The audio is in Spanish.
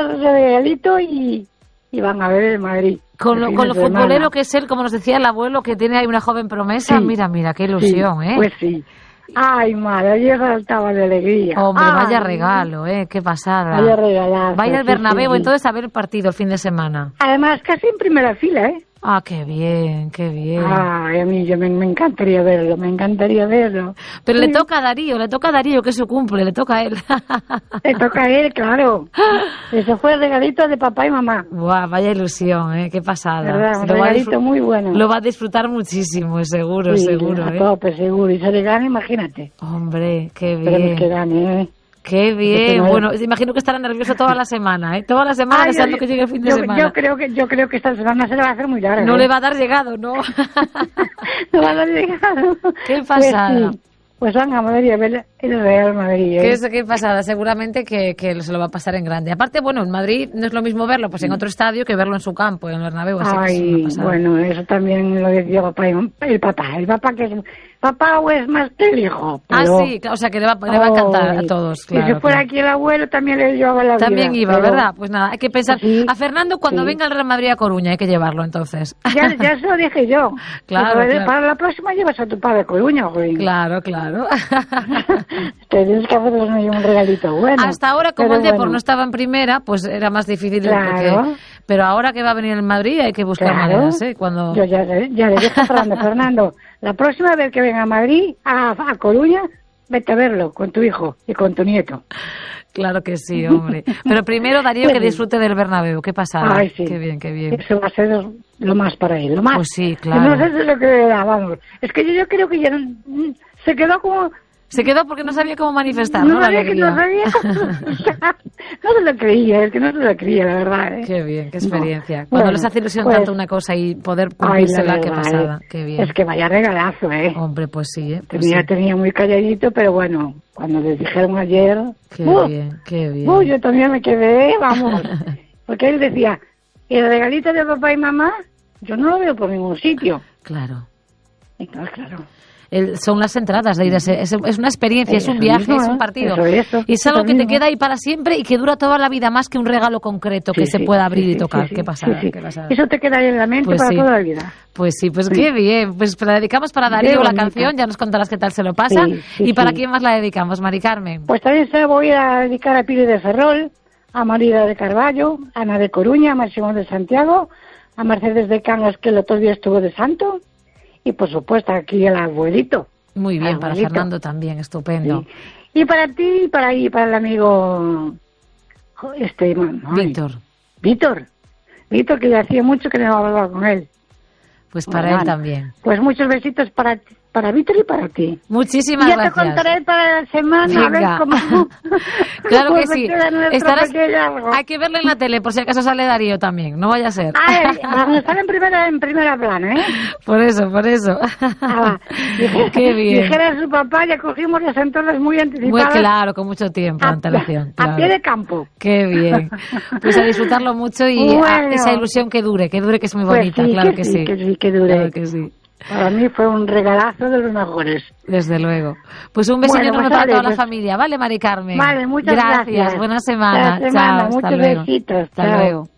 regalito y van a ver el Madrid. Con lo futbolero que es él, como nos decía el abuelo, que tiene ahí una joven promesa. Sí, mira, qué ilusión, sí, Pues sí. Ay, madre, ayer saltaba de alegría. Hombre, vaya regalo, qué pasada. Vaya regalazo. Va a ir al Bernabéu entonces a ver el partido el fin de semana. Además, casi en primera fila, Ah, qué bien, qué bien. Ay, a mí me encantaría verlo. Pero le toca a Darío, que es su cumple, le toca a él. Le toca a él, claro. Eso fue el regalito de papá y mamá. Buah, vaya ilusión, qué pasada. ¿Verdad? Un regalito muy bueno. Lo va a disfrutar muchísimo, seguro. A tope, seguro. Y se le gana, imagínate. Hombre, qué bien. Esperemos que gane, Qué bien. Bueno, imagino que estará nervioso toda la semana, Toda la semana deseando que llegue el fin de semana. Yo creo que esta semana se le va a hacer muy larga. No le va a dar llegado, ¿no? No va a dar llegado. Qué pasada. Pues van a Madrid a ver el Real Madrid. Qué pasada, seguramente que se lo va a pasar en grande. Aparte, bueno, en Madrid no es lo mismo verlo pues en otro estadio que verlo en su campo, en el Bernabéu. Ay, bueno, eso también lo decía papá el papá que es... Papá o es más que el hijo. Pero... sí, o sea que le va a encantar a todos, claro. Y si fuera aquí el abuelo también le llevaba la vida. También iba, pero... ¿verdad? Pues nada, hay que pensar. Sí, a Fernando cuando venga el Real Madrid a Coruña hay que llevarlo entonces. Ya se lo dije yo. Claro. Para la próxima llevas a tu padre a Coruña, joven. Claro. Tienes que hacerle un regalito bueno. Hasta ahora, como el Depor no estaba en primera, pues era más difícil. Claro. Pero ahora que va a venir el Madrid hay que buscar maneras, Cuando... Yo ya le dije a Fernando, la próxima vez que venga a Madrid, a Coruña, vete a verlo con tu hijo y con tu nieto. Claro que sí, hombre. Pero primero, Darío, que disfrute del Bernabéu. Qué pasada. Ay, sí. Qué bien. Eso va a ser lo más para él, lo más. Pues sí, claro. No sé si es lo que le da, vamos. Es que yo creo que ya se quedó como... Se quedó porque no sabía cómo manifestar, no sabía. No se lo creía, es que no se lo creía, la verdad. Qué bien, qué experiencia. Cuando les hace ilusión tanto una cosa y poder cumplírsela, qué pasada, qué bien. Es que vaya regalazo, Hombre, pues sí, Tenía muy calladito, pero bueno, cuando les dijeron ayer... Qué bien. Yo también me quedé, vamos. Porque él decía, el regalito de papá y mamá, yo no lo veo por ningún sitio. Claro. Entonces, claro... son las entradas de ir es una experiencia, es un viaje, es un partido. Eso, y es algo que te queda ahí para siempre y que dura toda la vida, más que un regalo concreto que se pueda abrir y tocar. Qué pasada. Eso te queda ahí en la mente para toda la vida. Pues sí, qué bien. Pues la dedicamos para Darío la canción, ya nos contarás qué tal se lo pasa. ¿Y para quién más la dedicamos, Mari Carmen? Pues también se la voy a dedicar a Pili de Ferrol, a Marida de Carballo, a Ana de Coruña, a Máximo de Santiago, a Mercedes de Cangas, que el otro día estuvo de santo. Y por supuesto aquí el abuelito. Muy bien, para Fernando también, estupendo. Sí. Y para ti y para el amigo Víctor, que ya hacía mucho que no hablaba con él. Pues para él también. Pues muchos besitos para Víctor y para ti. Muchísimas gracias. Ya te contaré para la semana. A ver cómo... Claro que sí. Hay que verlo en la tele, por si acaso sale Darío también. No vaya a ser. Sale en primera plana, Por eso. Qué bien. Dijera su papá, ya cogimos las entradas muy anticipadas. Muy claro, con mucho tiempo de antelación. A pie de campo. Qué bien. Pues a disfrutarlo mucho y esa ilusión que dure, que es muy bonita. Pues claro que sí. Que dure. Claro que sí. Para mí fue un regalazo de los mejores. Desde luego. Pues un besito enorme para toda la familia. ¿Vale, Mari Carmen? Vale, muchas gracias. Buena semana. Chao, muchos besitos. Hasta luego.